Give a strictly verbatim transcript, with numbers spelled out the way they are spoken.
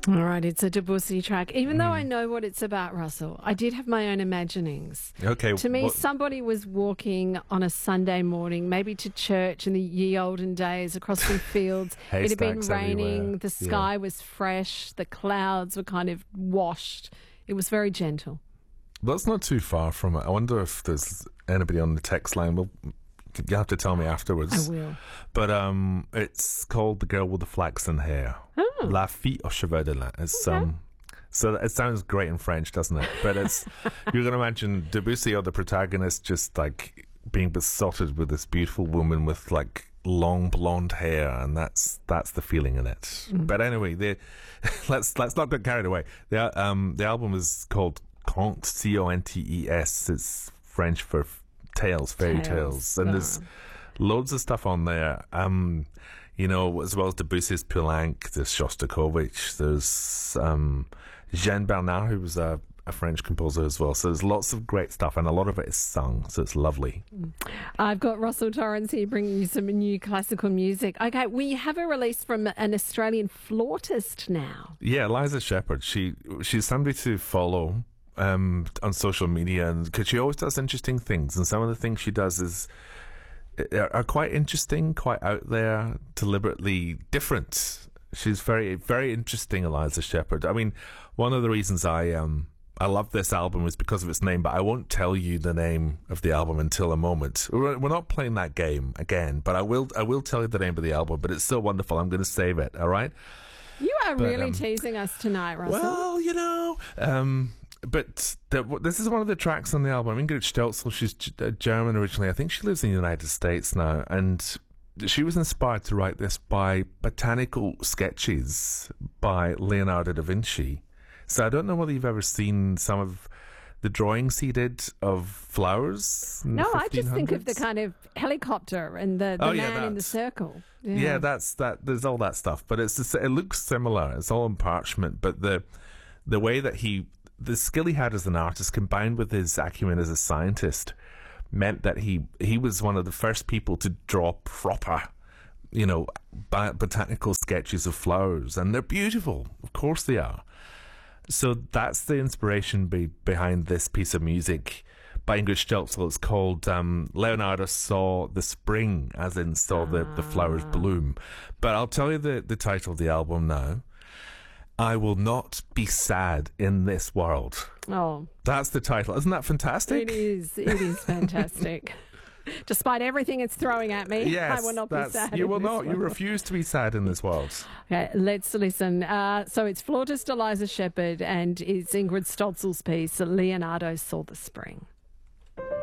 All right, it's a Debussy track. Even though Mm. I know what it's about, Russell, I did have my own imaginings. Okay. To me, what- somebody was walking on a Sunday morning, maybe to church in the ye olden days, across some fields. It had been Haystacks raining, everywhere. the sky Yeah. was fresh, the clouds were kind of washed. It was very gentle. That's not too far from it. I wonder if there's anybody on the text line. Well, you have to tell me afterwards. I will. But um, it's called The Girl with the Flaxen Hair. Oh. La Fille aux Cheveux de Lin. It's, Okay. um, so it sounds great in French, doesn't it? But it's you're going to imagine Debussy or the protagonist just like being besotted with this beautiful woman with like long blonde hair, and that's that's the feeling in it. Mm. But anyway, the, let's let's not get carried away. The um the album is called Contes, C O N T E S. It's French for f- tales, fairy Tales. tales, and there's loads of stuff on there. Um, you know, as well as Debussy's Poulenc, there's Shostakovich, there's um, Jean Bernard, who was a, a French composer as well. So there's lots of great stuff, and a lot of it is sung, so it's lovely. I've got Russell Torrens here bringing you some new classical music. Okay, we have a release from an Australian flautist now. Yeah, Eliza Shepherd, she she's somebody to follow um, on social media, and because she always does interesting things, and some of the things she does is are quite interesting, quite out there, deliberately different. She's very, very interesting, Eliza Shepherd. I mean, one of the reasons I um I love this album is because of its name, but I won't tell you the name of the album until a moment. We're, we're not playing that game again, but I will I will tell you the name of the album. But it's so wonderful, I'm going to save it. All right. You are But, really um, teasing us tonight, Russell. Well, you know, um, but the, this is one of the tracks on the album. Ingrid Stelzel, she's G- uh, German originally. I think she lives in the United States now, and she was inspired to write this by botanical sketches by Leonardo da Vinci. So I don't know whether you've ever seen some of the drawings he did of flowers. in the No, I just think of the fifteen hundreds. kind of helicopter and the, the Oh, yeah, man in the that's- circle. Yeah, that's that. There's all that stuff, but it's just, it looks similar. It's all in parchment, but the the way that he, the skill he had as an artist, combined with his acumen as a scientist, meant that he he was one of the first people to draw proper, you know, bi- botanical sketches of flowers, and they're beautiful. Of course, they are. So that's the inspiration be, behind this piece of music by Ingrid Stelzel. It's called um, Leonardo Saw the Spring, as in saw the, the flowers bloom. But I'll tell you the, the title of the album now. I Will Not Be Sad in This World. Oh, That's the title. Isn't that fantastic? it is. It is fantastic. Despite everything it's throwing at me, Yes, I will not be that's- sad. You in will this not. You world. refuse to be sad in this world. Okay, let's listen. Uh, so it's flautist Eliza Shepherd and it's Ingrid Stolzel's piece, Leonardo Saw the Spring.